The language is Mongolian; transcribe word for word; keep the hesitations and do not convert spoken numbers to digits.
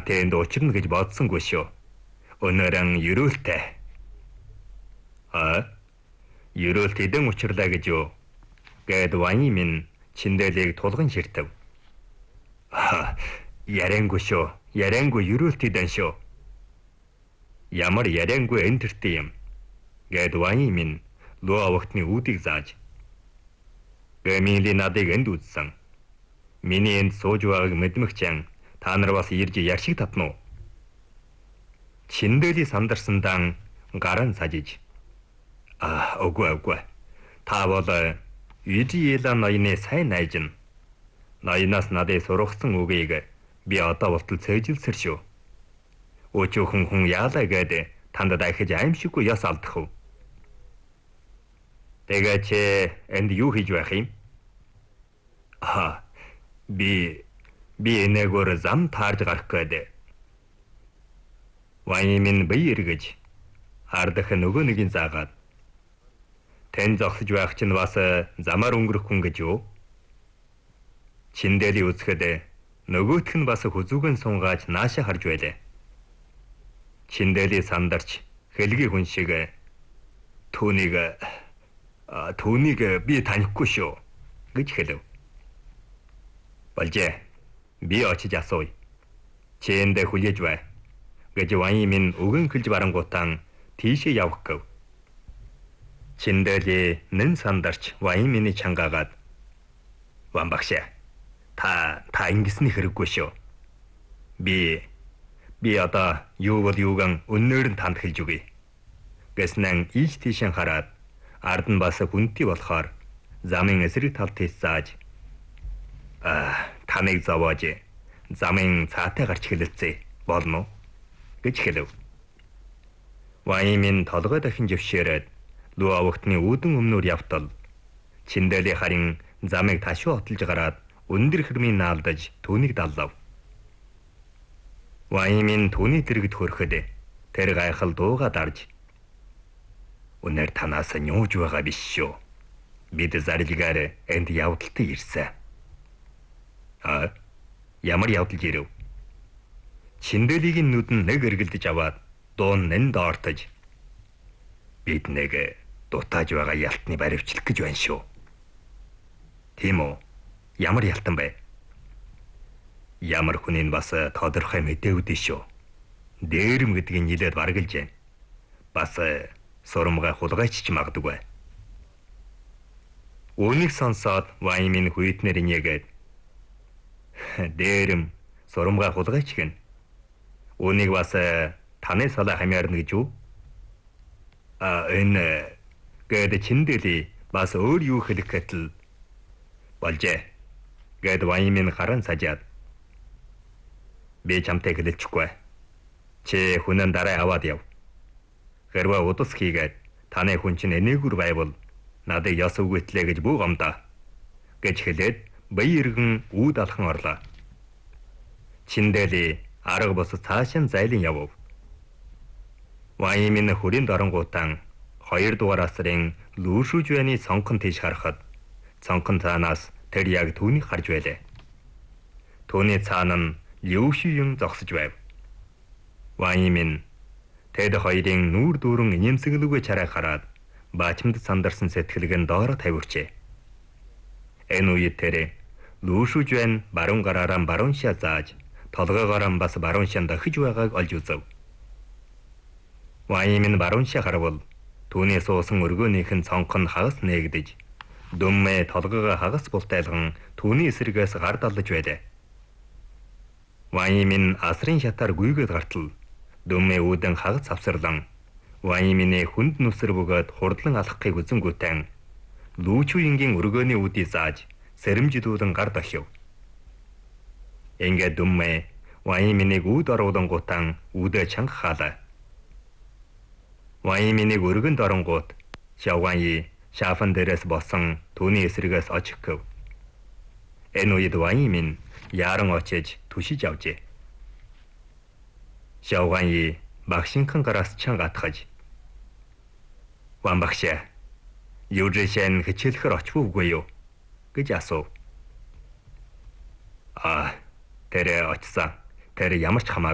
Чамтай дуучирна гэж бодсонгүй шүү. Өнөөрн ерөөлтэй. А? Ерөөлт эдэн учирлаа гэж юу? Гэд Вани минь Чиндэлийг тулган ширтэв. Аа, яриангүй шүү. Яриангүй ерөөлт эдэн шүү. Ямар яриангүй энтертэй юм. Гэд Вани минь Луу авахтны үүдийг зааж. Гэмили надыг энд үзсэн. Миний энд сууж байгааг мэдмэгчэн та нар бас ирж яршиг татна уу? Чиндэли сандарсандан гаран сажиж. Аа, үгүй үгүй. Та бол Южиела ноёны сайн найз нь. Ноёноос надад сургасан үгийг би одоо болтол цээжилсэр шүү. Өчөөхөн хүн яалаа гээд танд дахиж аимшиггүй яс алдах уу? Тэгээч энд юу хийж байх юм? Аа, би би энэгээр зам таарж гарах гээд. Вани минь бие эргэж ардах нөгөө нэгийн заагаад. Тэн зогсож байх чинь бас замаар өнгөрөх хүн гэж юу? Чиндэли үзэхэд нөгөөх нь бас хүзүүгэн сунгааж нааша харж байлаа. Чиндэли сандарч хэлгийн хүн шиг түүнийг түүнийг би танихгүй шүү гэж хэлв. Болжээ. Би очиж асууя. Чи энд хүлээж бай. Гэж Вани минь өгөн хэлж барангуутан тийшээ явах гэв. Чиндэли нэн сандарч Вани минь чангаагаад. Ван багш. Та та ингэсний хэрэггүй шүү. Би би одоо юу бол юуган өнөөр нь танд хэлж өгье. Гэснэн ийш тийшэн хараад ард нь бас хүнтэй болохоор замын эсрэг талд тийш зааж. Аа, таныг зовоож замын цаатай гарч хэлэлцээ. Болно уу? Гэж хэлв. Вани минь толгой дахин жившээрээд Луу авахтны үүдэн өмнөр явтал Чиндэли харин замыг ташуу отолж гараад өндөр хэрмийн наалдаж түүнийг даллав. Вани минь түүний дэргэд хөрөхөд тэр гайхал дууга дарж. Өнөр танаас нюуж байгаа биш шүү. Бид зарилгаар энд явдалтай ирсэн. А ямар явдалж ирэв? Чиндэлигийн нүд нь нэг эргэлдэж аваад дуун нэн доортож. Бид нэг дутааж байгаа ялтны баривчлах гэж байна шүү. Тийм үү? Ямар ялтан бэ? Ямар хүнийг бас тодорхой мэдээвдээ шүү. Дээрэм гэдгийг нилээд баргалж байна. Бас сурамгай хулгайч ч магадгүй. Үүнийг сонсоод Вани минь хүйтнэр инегээд. Дээрэм сурамгай хулгайч гэн. Үүнийг бас таны салаа хамаарна гэж юу? А энэ гээд Чиндэли бас өөр юу хэлэх гэтэл болжээ. Гээд Вани минь гаран сажаад. Би чамтай хэлэлчихгүй. Чи хүнэн дараа аваад яв. Хэрвээ удас хийгээд таны хүн чинь энээгүр байвал надад яс үгүйтлээ гэж бүү гомдоо. Гэж хэлээд бие иргэн үүд алхан орлоо. Чиндэли арга бос цаашин зайлан явв. Вани минь хүрийн дорнгуутан хоёр дугаар асрын Лүүшүжвэний цонхон тийш харахад цонхон цаанаас тэр яг түүнийг харж байлаа. Түүний цаана нь Лүүшүн зогсож байв. Вани минь тэд хоёрын нүүр дүүрэн инэмсэглүүгээ чараа хараад баачмд сандарсан сэтгэлгэн доороо тавьурчээ. Энэ үед тэр Лүүшүжвэн баруун гараараа баруун шаа зааж толгоогоороо бас баруун шаан дахиж байгааг олж үзв. Вани минь баруун шаа харвал түүний суусан өргөөнийх нь цонхон хагас нээгдэж дүммэ толгоогоо хагас бултайлган түүний эсрэгээс гар далдаж байлаа. Вани минь асрын шатаар гүйгээд гартал дүммэ үүдэн хагас авсарлан Вани минь хүнд нүсэр бөгөөд хурдлан алхахыг үзэнгүүтэн Лүүчүингийн өргөөний үүдийг зааж сэрэмжлүүлэн гар дахив. Ингээд дүммэ Вани минийг үүд оруулангуутан үүдэ чанга хаалаа. Вани минийг өргөнд оронгууд Шавганьи шафан дээрээс босон түүний эсрэгээс очих гэв. Энэ үед Вани минь яран очиж түшиж авжээ. Шавганьи багшинхан гараас чанга атгаж. Ван багш, Южишэн хичээлэхэр очвоогүй юу? Гэж асуув. Аа, тэр очсон. Тэр ямар ч хамаагүй